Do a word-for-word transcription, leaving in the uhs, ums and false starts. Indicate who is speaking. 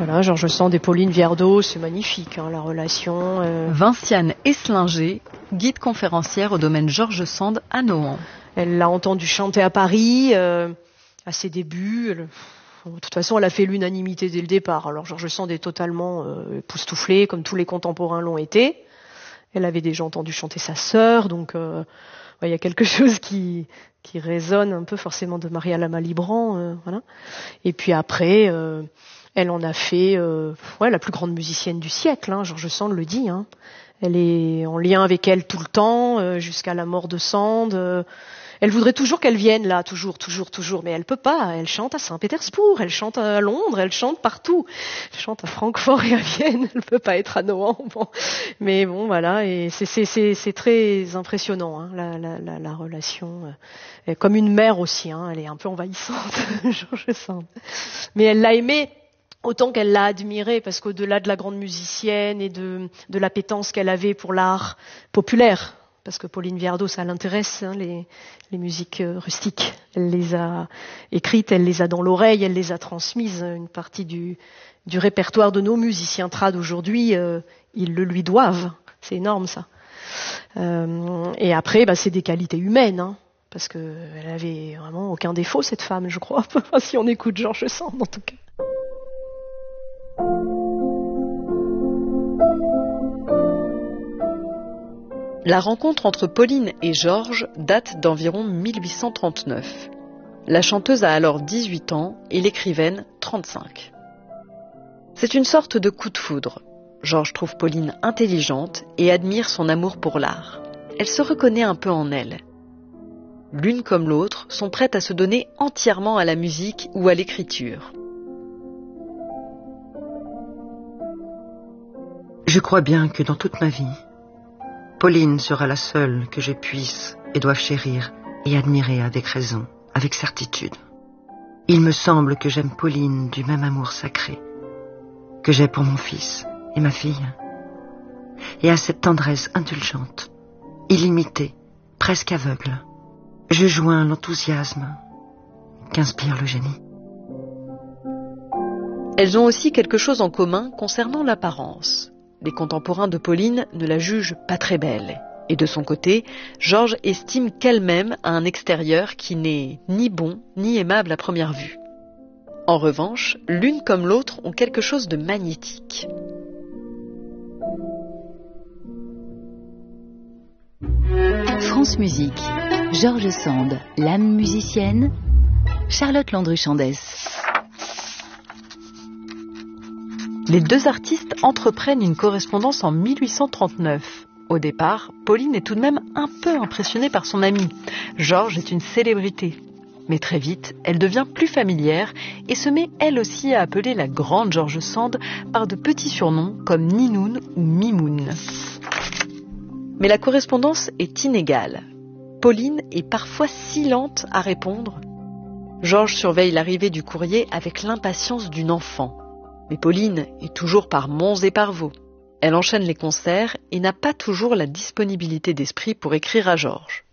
Speaker 1: Voilà, George Sand et Pauline Viardot, c'est magnifique, hein, la relation. Euh...
Speaker 2: Vinciane Esslinger, guide conférencière au domaine George Sand à Nohant.
Speaker 1: Elle l'a entendu chanter à Paris, euh, à ses débuts. Elle... De toute façon, elle a fait l'unanimité dès le départ. Alors, George Sand est totalement euh, époustouflé, comme tous les contemporains l'ont été. Elle avait déjà entendu chanter sa sœur, donc euh, il y a quelque chose qui, qui résonne un peu forcément de Maria Lama-Libran. Euh, voilà. Et puis après, euh, elle en a fait euh, ouais, la plus grande musicienne du siècle, hein, George Sand le dit. Hein. Elle est en lien avec elle tout le temps, euh, jusqu'à la mort de Sand. Euh, Elle voudrait toujours qu'elle vienne là, toujours, toujours, toujours, mais elle peut pas. Elle chante à Saint-Pétersbourg, elle chante à Londres, elle chante partout. Elle chante à Francfort et à Vienne, elle peut pas être à Nohant. Bon. Mais bon, voilà, et c'est, c'est, c'est, c'est très impressionnant, hein, la, la, la, la relation. Et comme une mère aussi, hein, elle est un peu envahissante, George Sand. Mais elle l'a aimée autant qu'elle l'a admirée, parce qu'au-delà de la grande musicienne et de, de l'appétence qu'elle avait pour l'art populaire, parce que Pauline Viardot, ça l'intéresse, hein, les, les musiques rustiques. Elle les a écrites, elle les a dans l'oreille, elle les a transmises. Une partie du, du répertoire de nos musiciens trad aujourd'hui, euh, ils le lui doivent. C'est énorme, ça. Euh, et après, bah, c'est des qualités humaines, hein, parce qu'elle avait vraiment aucun défaut, cette femme, je crois. Si on écoute George Sand, en tout cas.
Speaker 2: La rencontre entre Pauline et Georges date d'environ mille huit cent trente-neuf. La chanteuse a alors dix-huit ans et l'écrivaine trente-cinq. C'est une sorte de coup de foudre. Georges trouve Pauline intelligente et admire son amour pour l'art. Elle se reconnaît un peu en elle. L'une comme l'autre sont prêtes à se donner entièrement à la musique ou à l'écriture.
Speaker 3: Je crois bien que dans toute ma vie, Pauline sera la seule que je puisse et doive chérir et admirer avec raison, avec certitude. Il me semble que j'aime Pauline du même amour sacré que j'ai pour mon fils et ma fille, et à cette tendresse indulgente, illimitée, presque aveugle, je joins l'enthousiasme qu'inspire le génie.
Speaker 2: Elles ont aussi quelque chose en commun concernant l'apparence. Les contemporains de Pauline ne la jugent pas très belle. Et de son côté, Georges estime qu'elle-même a un extérieur qui n'est ni bon ni aimable à première vue. En revanche, l'une comme l'autre ont quelque chose de magnétique.
Speaker 4: France Musique, George Sand, l'âme musicienne, Charlotte Landru-Chandès.
Speaker 2: Les deux artistes entreprennent une correspondance en mille huit cent trente-neuf. Au départ, Pauline est tout de même un peu impressionnée par son ami. Georges est une célébrité. Mais très vite, elle devient plus familière et se met elle aussi à appeler la grande George Sand par de petits surnoms comme Ninoun ou Mimoun. Mais la correspondance est inégale. Pauline est parfois si lente à répondre. Georges surveille l'arrivée du courrier avec l'impatience d'une enfant. Mais Pauline est toujours par monts et par vaux. Elle enchaîne les concerts et n'a pas toujours la disponibilité d'esprit pour écrire à Georges.